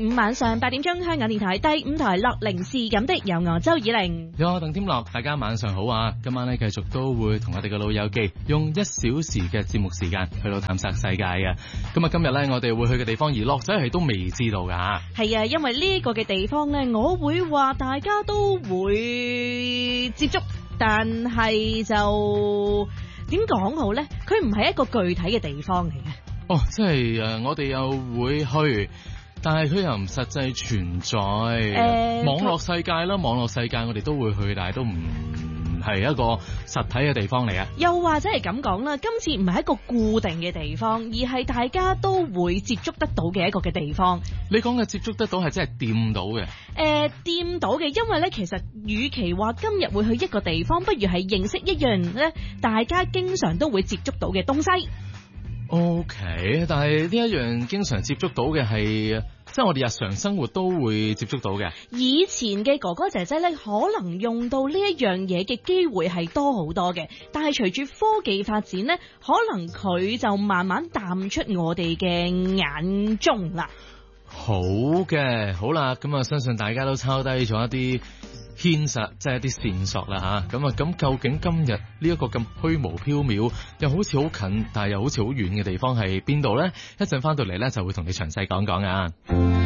五晚上8點鐘，香港電台第5台樂齡是咁的，由我周以玲。 有我鄧添樂，大家晚上好啊！今晚咧繼續都會同我哋嘅老友記用1小時嘅節目時間去到探索世界嘅。咁啊，今日咧我哋會去嘅地方，而樂仔係都未知道噶吓。 係啊，因為呢個嘅地方咧，我會話大家都會接觸，但係就點講好咧？佢唔係一個具體嘅地方嚟嘅。 哦，即係我哋又會去，但係佢又唔實際存在。網絡世界啦，網絡世界我哋都會去，但係都唔係一個實體嘅地方嚟啊。 又或者係咁講啦，今次唔係一個固定嘅地方，而係大家都會接觸得到嘅一個嘅地方。 你講嘅接觸得到係真係掂到嘅？ 掂到嘅，因為咧其實與其話今日會去一個地方，不如係認識一樣咧大家經常都會接觸到嘅東西。 OK， 但係呢一樣經常接觸到嘅係，即係我哋日常生活都會接觸到嘅。 以前嘅哥哥姐姐咧，可能用到呢一樣嘢嘅機會係多好多嘅，但係隨住科技發展咧，可能佢就慢慢淡出我哋嘅眼中啦。 好嘅，好啦，咁啊，相信大家都抄低咗一啲牽實，即係一啲線索啦吓。咁究竟今日呢一個咁虛無縹緲，又好似好近，但係又好似好遠嘅地方係邊度呢？一陣翻到嚟呢，就會同你詳細講講啊。